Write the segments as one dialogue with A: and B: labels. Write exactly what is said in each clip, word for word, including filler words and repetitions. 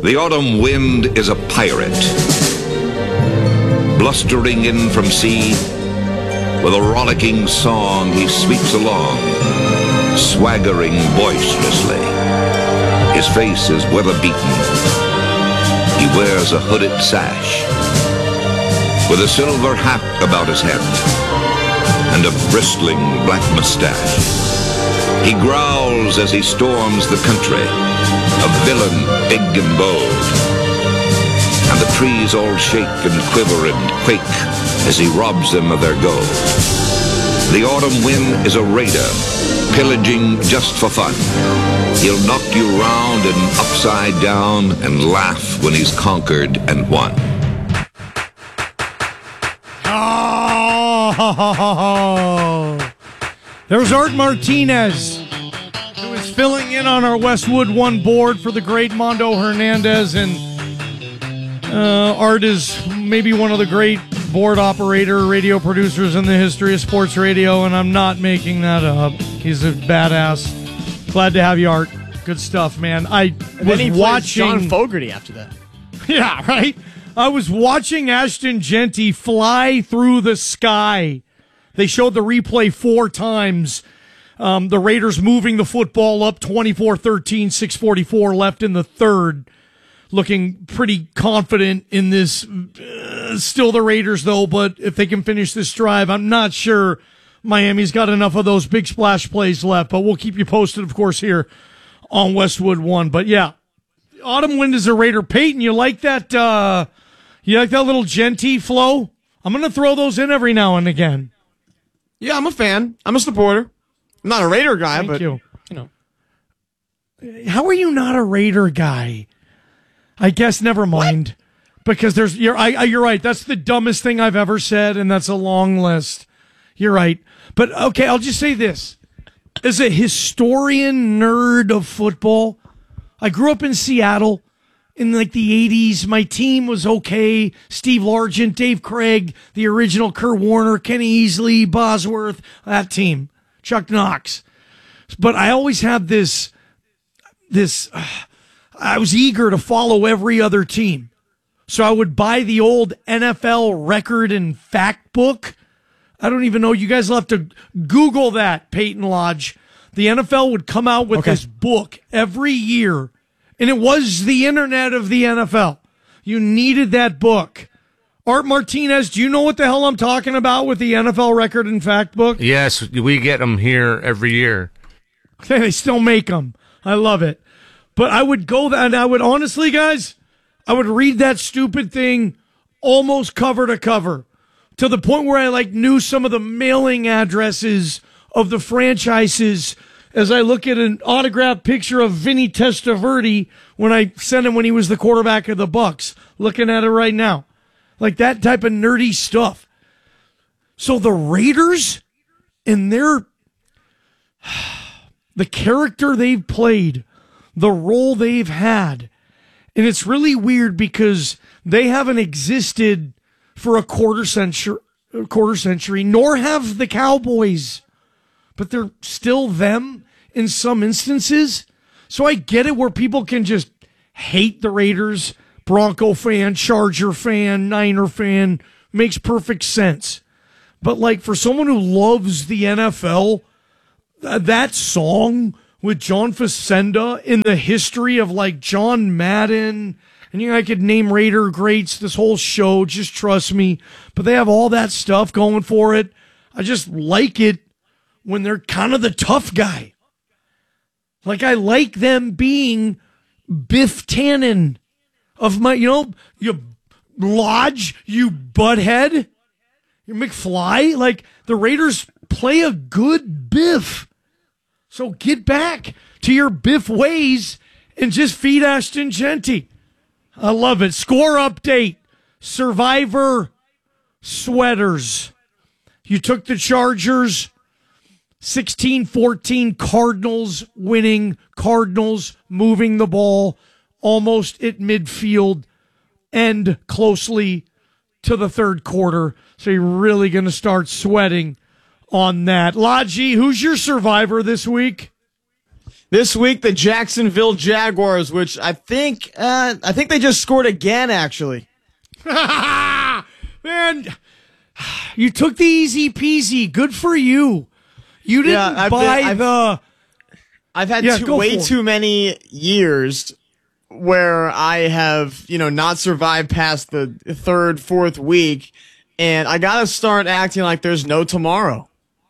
A: The autumn wind is a pirate, blustering in from sea. With a rollicking song he sweeps along, swaggering boisterously. His face is weather-beaten. He wears a hooded sash, with a silver hat about his head, and a bristling black mustache. He growls as he storms the country, a villain big and bold. And the trees all shake and quiver and quake as he robs them of their gold. The autumn wind is a raider, pillaging just for fun. He'll knock you round and upside down and laugh when he's conquered and won.
B: Oh, there's Art Martinez, who is filling in on our Westwood One board for the great Mondo Hernandez. And uh, Art is maybe one of the great board operator radio producers in the history of sports radio, and I'm not making that up. He's a badass. Glad to have you, Art. Good stuff, man. I
C: and
B: was
C: then he
B: watching
C: John Fogerty after that.
B: Yeah, right? I was watching Ashton Genty fly through the sky. They showed the replay four times. Um, the Raiders moving the football up twenty-four thirteen, six forty-four left in the third. Looking pretty confident in this. Uh, still the Raiders, though, but if they can finish this drive, I'm not sure Miami's got enough of those big splash plays left. But we'll keep you posted, of course, here on Westwood One. But, yeah, autumn wind is a Raider. Peyton, you like that? Uh, you like that little Genty flow? I'm going to throw those in every now and again.
C: Yeah, I'm a fan. I'm a supporter. I'm not a Raider guy,
B: Thank
C: but,
B: you.
C: you know.
B: How are you not a Raider guy? I guess never mind. What? Because there's you're I, I you're right. That's the dumbest thing I've ever said, and that's a long list. You're right. But okay, I'll just say this. As a historian nerd of football, I grew up in Seattle in like the eighties. My team was okay. Steve Largent, Dave Craig, the original Kurt Warner, Kenny Easley, Bosworth, that team. Chuck Knox. But I always had this this uh, I was eager to follow every other team. So I would buy the old N F L record and fact book. I don't even know. You guys will have to Google that, Peyton Lodge. The N F L would come out with okay. this book every year, and it was the internet of the N F L. You needed that book. Art Martinez, do you know what the hell I'm talking about with the N F L record and fact book?
D: Yes, we get them here every year.
B: They still make them. I love it. But I would go that, and I would honestly, guys, I would read that stupid thing almost cover to cover to the point where I like knew some of the mailing addresses of the franchises as I look at an autographed picture of Vinny Testaverde when I sent him when he was the quarterback of the Bucks. Looking at it right now. Like that type of nerdy stuff. So the Raiders and their the character they've played, the role they've had. And it's really weird because they haven't existed for a quarter century, a quarter century, nor have the Cowboys. But they're still them in some instances. So I get it where people can just hate the Raiders, Bronco fan, Charger fan, Niner fan, makes perfect sense. But like for someone who loves the N F L, that song with John Facenda in the history of like John Madden, and you know, I could name Raider greats this whole show, just trust me. But they have all that stuff going for it. I just like it when they're kind of the tough guy. Like I like them being Biff Tannen of my, you know, you Lodge, you butthead, you McFly. Like the Raiders play a good Biff. So get back to your Biff ways and just feed Ashton Genty. I love it. Score update. Survivor sweaters. You took the Chargers. sixteen fourteen Cardinals winning. Cardinals moving the ball almost at midfield and closely to the third quarter. So you're really going to start sweating on that. Lodgy, who's your survivor this week?
C: This week, the Jacksonville Jaguars, which I think, uh, I think they just scored again, actually.
B: Man, you took the easy peasy. Good for you. You didn't
C: Yeah, I've
B: buy
C: been- I've-
B: the.
C: I've had
B: Yeah,
C: too,
B: go
C: way
B: for it.
C: too many years where I have, you know, not survived past the third, fourth week, and I gotta start acting like there's no tomorrow.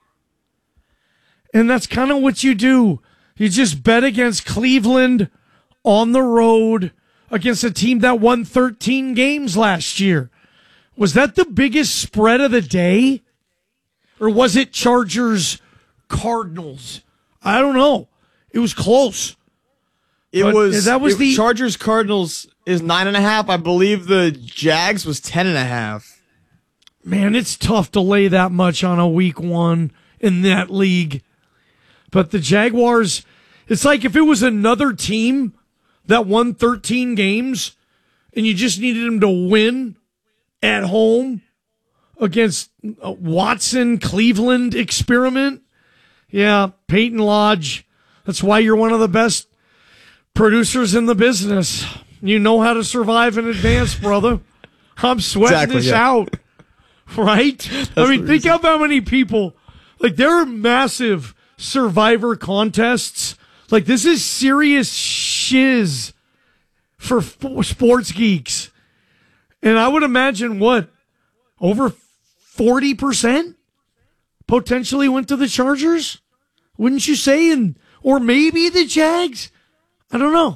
B: And that's kind of what you do. You just bet against Cleveland on the road against a team that won thirteen games last year. Was that the biggest spread of the day? Or was it Chargers Cardinals? I don't know. It was close.
C: It
B: But
C: was
B: that was
C: it-
B: the-
C: Chargers Cardinals is nine and a half. I believe the Jags was ten and a half.
B: Man, it's tough to lay that much on a week one in that league. But the Jaguars, it's like if it was another team that won thirteen games and you just needed them to win at home against a Watson Cleveland experiment. Yeah, Peyton Lodge. That's why you're one of the best producers in the business. You know how to survive in advance, brother. I'm sweating
C: Exactly,
B: this
C: yeah.
B: out. Right? I mean, think of how many people, like, there are massive survivor contests. Like, this is serious shiz for f- sports geeks. And I would imagine, what, over forty percent potentially went to the Chargers? Wouldn't you say? And or maybe the Jags? I don't know.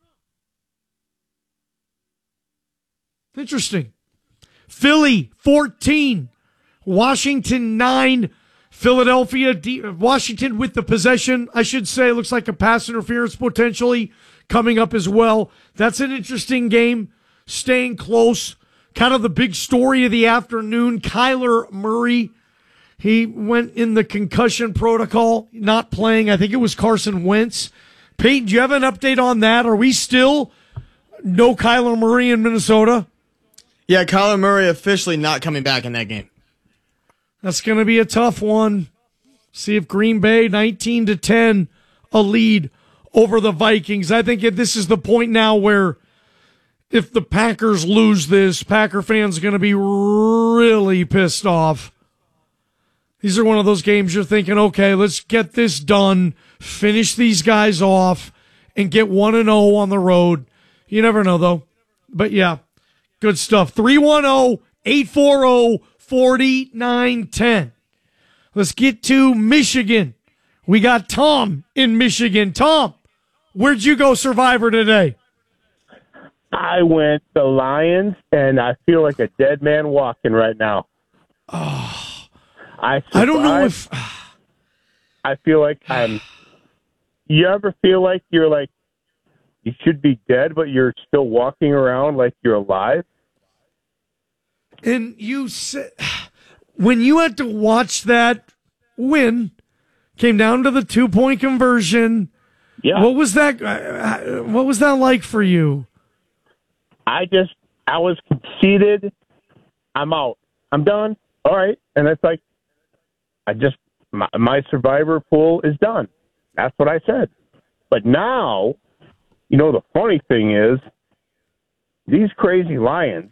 B: Interesting. Philly fourteen, Washington nine, Philadelphia, D- Washington with the possession, I should say. Looks like a pass interference potentially coming up as well. That's an interesting game, staying close. Kind of the big story of the afternoon, Kyler Murray. He went in the concussion protocol, not playing. I think it was Carson Wentz. Peyton, do you have an update on that? Are we still no Kyler Murray in Minnesota?
C: Yeah, Kyler Murray officially not coming back in that game.
B: That's going to be a tough one. See if Green Bay nineteen to ten, a lead over the Vikings. I think this is the point now where if the Packers lose this, Packer fans are going to be really pissed off. These are one of those games you're thinking, okay, let's get this done, finish these guys off, and get one and oh on the road. You never know, though. But yeah, good stuff. three one zero, eight four zero, four nine one zero. Let's get to Michigan. We got Tom in Michigan. Tom, where'd you go Survivor today?
E: I went the Lions, and I feel like a dead man walking right now.
B: Oh,
E: I
B: I don't know if...
E: I feel like I'm... You ever feel like you're like, you should be dead, but you're still walking around like you're alive?
B: And you said... When you had to watch that win, came down to the two-point conversion,
E: Yeah.
B: what was that, uh, what was that like for you?
E: I just, I was conceited. I'm out. I'm done. All right. And it's like, I just, my, my survivor pool is done. That's what I said. But now, you know, the funny thing is, these crazy Lions,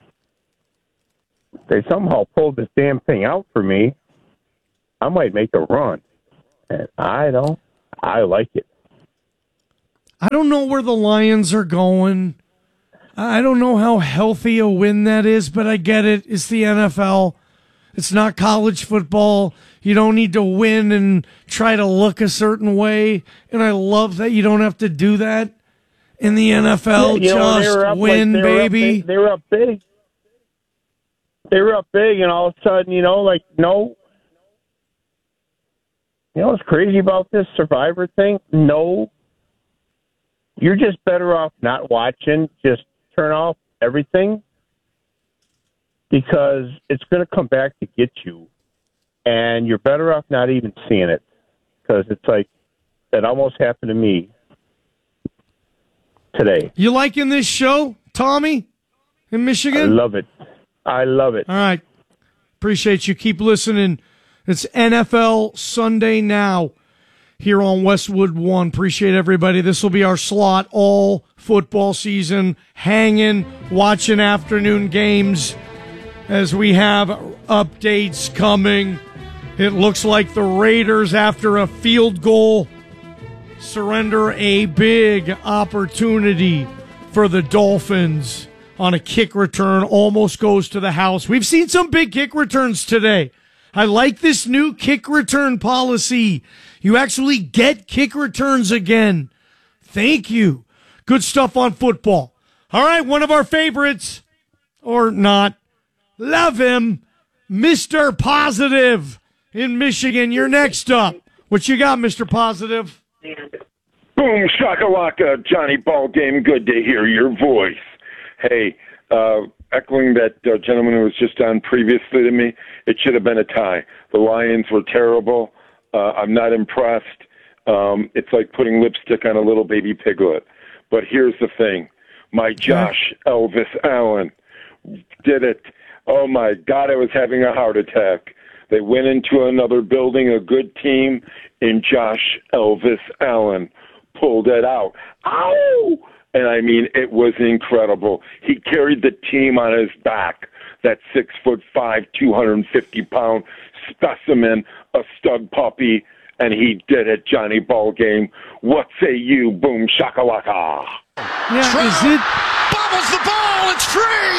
E: they somehow pulled this damn thing out for me. I might make a run. And I don't, I like it.
B: I don't know where the Lions are going. I don't know how healthy a win that is, but I get it. It's the N F L. It's not college football. You don't need to win and try to look a certain way. And I love that you don't have to do that in the N F L.
E: You know, they
B: Just
E: were up,
B: win,
E: like, they were up
B: baby.
E: big- they were up big. They were up big, and all of a sudden, you know, like, no. You know what's crazy about this Survivor thing? No. You're just better off not watching. Just turn off everything, because it's going to come back to get you. And you're better off not even seeing it, because it's like, that almost happened to me today.
B: You liking this show, Tommy, in
E: I
B: Michigan?
E: love it. I love it.
B: All right. Appreciate you. Keep listening. It's N F L Sunday Now here on Westwood One. Appreciate everybody. This will be our slot all football season, hanging, watching afternoon games as we have updates coming. It looks like the Raiders, after a field goal, surrender a big opportunity for the Dolphins on a kick return, almost goes to the house. We've seen some big kick returns today. I like this new kick return policy. You actually get kick returns again. Thank you. Good stuff on football. All right, one of our favorites, or not, love him, Mister Positive in Michigan. You're next up. What you got, Mister Positive?
F: Boom, shakalaka, Johnny Ballgame. Good to hear your voice. Hey, uh, echoing that uh, gentleman who was just on previously to me, it should have been a tie. The Lions were terrible. Uh, I'm not impressed. Um, it's like putting lipstick on a little baby piglet. But here's the thing. My Josh Elvis Allen did it. Oh, my God, I was having a heart attack. They went into another building, a good team, and Josh Elvis Allen pulled it out. Ow! And, I mean, it was incredible. He carried the team on his back, that six foot five, two hundred fifty pound specimen, a stud puppy, and he did it, Johnny Ballgame. What say you, boom shakalaka?
B: Yeah, Trout is it?
G: Bobbles the ball, it's free!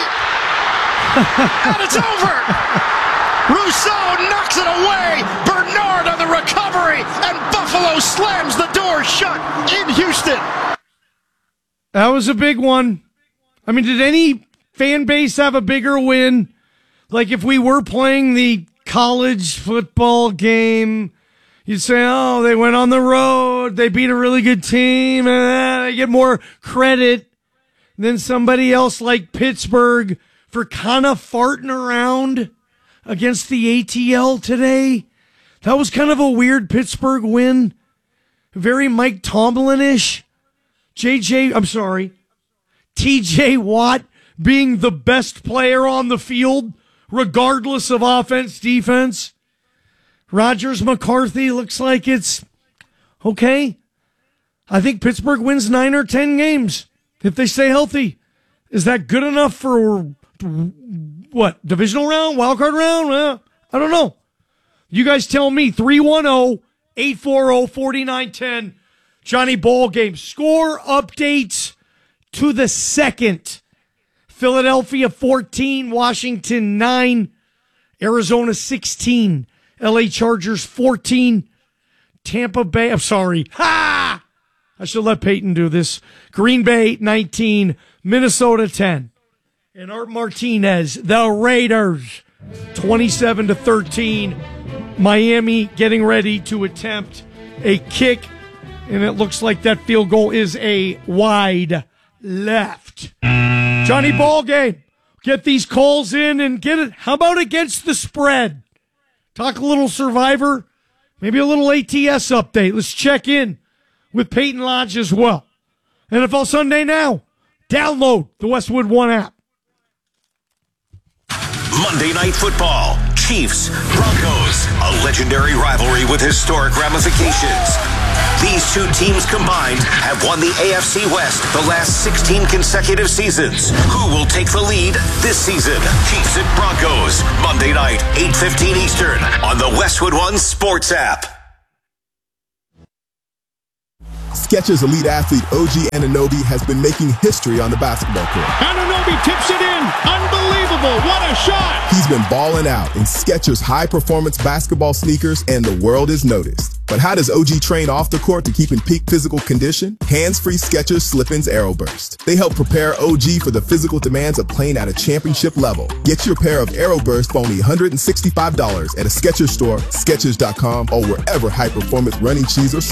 G: And it's over! Rousseau knocks it away! Bernard on the recovery! And Buffalo slams the door shut in Houston!
B: That was a big one. I mean, did any fan base have a bigger win? Like if we were playing the college football game, you'd say, oh, they went on the road, they beat a really good team, and they get more credit than somebody else like Pittsburgh for kind of farting around against the A T L today. That was kind of a weird Pittsburgh win. Very Mike Tomlin-ish. J J, I'm sorry, T J Watt being the best player on the field, regardless of offense, defense. Rogers McCarthy looks like it's okay. I think Pittsburgh wins nine or ten games if they stay healthy. Is that good enough for what? Divisional round? Wild card round? Uh, I don't know. You guys tell me. three one zero, eight four zero, four nine one zero. Johnny Ballgame. Score updates to the second. Philadelphia fourteen, Washington nine, Arizona sixteen, L A Chargers fourteen, Tampa Bay, I'm sorry, ha! I should let Peyton do this. Green Bay nineteen, Minnesota ten. And Art Martinez, the Raiders, twenty-seven to thirteen. Miami getting ready to attempt a kick, and it looks like that field goal is a wide left. Johnny Ballgame, get these calls in and get it. How about against the spread? Talk a little Survivor, maybe a little A T S update. Let's check in with Peyton Lodge as well. N F L Sunday now. Download the Westwood One app.
H: Monday Night Football. Chiefs, Broncos. A legendary rivalry with historic ramifications. These two teams combined have won the A F C West the last sixteen consecutive seasons. Who will take the lead this season? Chiefs and Broncos. Monday night, eight fifteen Eastern on the Westwood One Sports app.
I: Skechers elite athlete O G Anunoby has been making history on the basketball court.
G: Anunoby tips it in. Unbelievable. What a shot.
I: He's been balling out in Skechers high-performance basketball sneakers, and the world has noticed. But how does O G train off the court to keep in peak physical condition? Hands-free Skechers Slip-ins Aeroburst. They help prepare O G for the physical demands of playing at a championship level. Get your pair of Aeroburst for only one hundred sixty-five dollars at a Skechers store, Skechers dot com, or wherever high-performance running shoes are sold.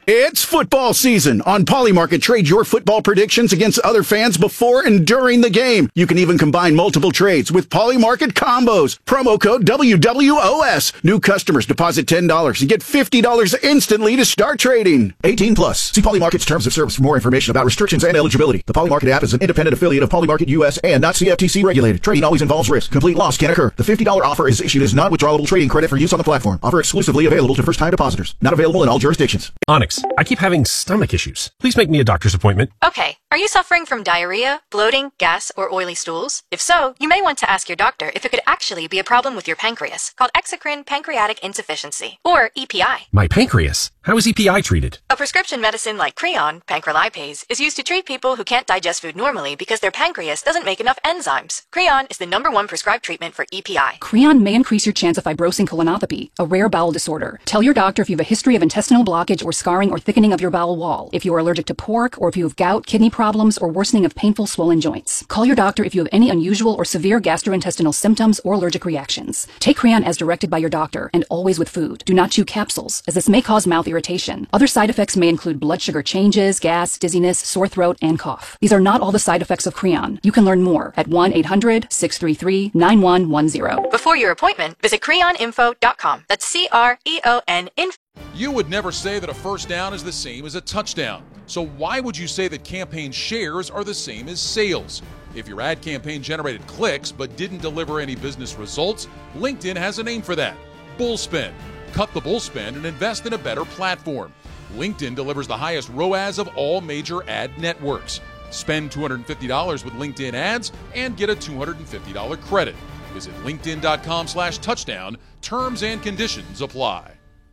J: It's football season. On Polymarket, trade your football predictions against other fans before and during the game. You can even combine multiple trades with Polymarket combos. Promo code W W O S. New customers deposit ten dollars and get fifty dollars instantly to start trading. eighteen plus. See Polymarket's terms of service for more information about restrictions and eligibility. The Polymarket app is an independent affiliate of Polymarket U S and not C F T C regulated. Trading always involves risk. Complete loss can occur. The fifty dollars offer is issued as non-withdrawable trading credit for use on the platform. Offer exclusively available to first-time depositors. Not available in all jurisdictions.
K: Onyx, I keep having stomach issues. Please make me a doctor's appointment.
L: Okay. Are you suffering from diarrhea, bloating, gas, or oily stools? If so, you may want to ask your doctor if it could actually be a problem with your pancreas, called exocrine pancreatic insufficiency, or E P I.
K: My pancreas? How is E P I treated?
L: A prescription medicine like Creon, pancrelipase, is used to treat people who can't digest food normally because their pancreas doesn't make enough enzymes. Creon is the number one prescribed treatment for E P I.
M: Creon may increase your chance of fibrosing colonopathy, a rare bowel disorder. Tell your doctor if you have a history of intestinal blockage or scarring or thickening of your bowel wall, if you are allergic to pork, or if you have gout, kidney problems, or worsening of painful swollen joints. Call your doctor if you have any unusual or severe gastrointestinal symptoms or allergic reactions. Take Creon as directed by your doctor, and always with food. Do not chew capsules, as this may cause mouth irritation. Other side effects may include blood sugar changes, gas, dizziness, sore throat, and cough. These are not all the side effects of Creon. You can learn more at one eight hundred, six three three, nine one one zero.
L: Before your appointment, visit creon info dot com. That's C R E O N info.
N: You would never say that a first down is the same as a touchdown. So why would you say that campaign shares are the same as sales? If your ad campaign generated clicks but didn't deliver any business results, LinkedIn has a name for that: Bullspend. Cut the bullspend and invest in a better platform. LinkedIn delivers the highest R O A S of all major ad networks. Spend two hundred fifty dollars with LinkedIn ads and get a two hundred fifty dollars credit. Visit linkedin.com slash touchdown. Terms and conditions apply.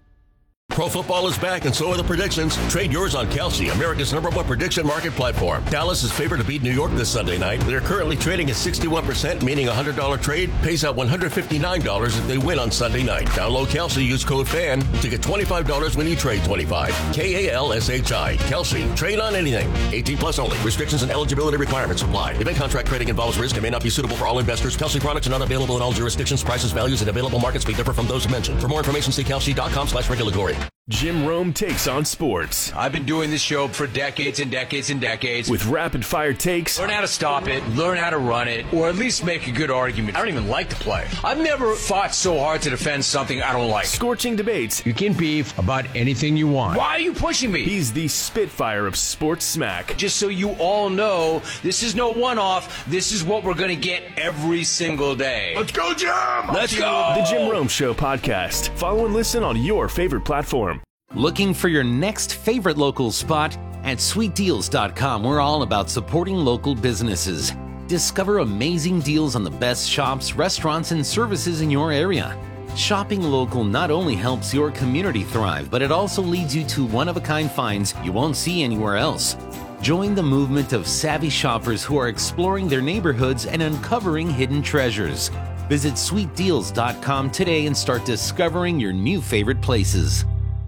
O: Pro football is back, and so are the predictions. Trade yours on Kalshi, America's number one prediction market platform. Dallas is favored to beat New York this Sunday night. They're currently trading at sixty-one percent, meaning a one hundred dollars trade pays out one hundred fifty-nine dollars if they win on Sunday night. Download Kalshi, use code FAN to get twenty-five dollars when you trade twenty-five dollars. K A L S H I. Kalshi. Trade on anything. eighteen plus only. Restrictions and eligibility requirements apply. Event contract trading involves risk and may not be suitable for all investors. Kalshi products are not available in all jurisdictions. Prices, values, and available markets may differ from those mentioned. For more information, see kalshi.com slash regulatory.
P: Jim Rome takes on sports.
Q: I've been doing this show for decades and decades and decades.
P: With rapid-fire takes.
Q: Learn how to stop it, learn how to run it, or at least make a good argument. I don't even like to play. I've never fought so hard to defend something I don't like.
P: Scorching debates.
Q: You can beef about anything you want. Why are you pushing me?
P: He's the Spitfire of sports smack.
Q: Just so you all know, this is no one-off. This is what we're going to get every single day.
P: Let's go, Jim!
Q: Let's go!
P: The Jim Rome Show podcast. Follow and listen on your favorite platform.
R: Looking for your next favorite local spot? At sweet deals dot com, we're all about supporting local businesses. Discover amazing deals on the best shops, restaurants, and services in your area. Shopping local not only helps your community thrive, but it also leads you to one-of-a-kind finds you won't see anywhere else. Join the movement of savvy shoppers who are exploring their neighborhoods and uncovering hidden treasures. Visit sweet deals dot com today and start discovering your new favorite places.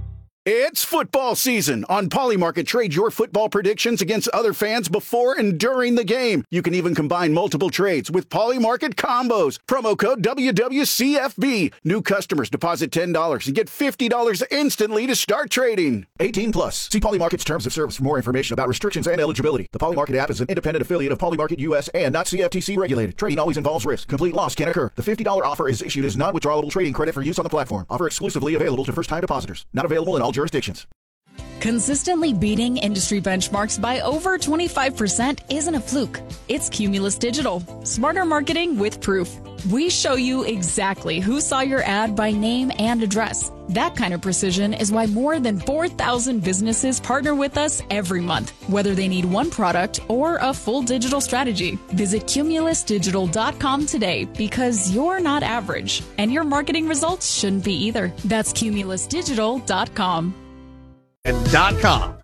J: It's football season. On Polymarket, trade your football predictions against other fans before and during the game. You can even combine multiple trades with Polymarket combos. Promo code W W C F B. New customers deposit ten dollars and get fifty dollars instantly to start trading. eighteen plus. See Polymarket's terms of service for more information about restrictions and eligibility. The Polymarket app is an independent affiliate of Polymarket U S and not C F T C regulated. Trading always involves risk. Complete loss can occur. The fifty dollars offer is issued as non-withdrawable trading credit for use on the platform. Offer exclusively available to first-time depositors. Not available in all jurisdictions.
S: Consistently beating industry benchmarks by over twenty-five percent isn't a fluke. It's Cumulus Digital. Smarter marketing with proof. We show you exactly who saw your ad by name and address. That kind of precision is why more than four thousand businesses partner with us every month, whether they need one product or a full digital strategy. Visit cumulus digital dot com today, because you're not average, and your marketing results shouldn't be either. That's cumulus digital dot com.
C: And dot com.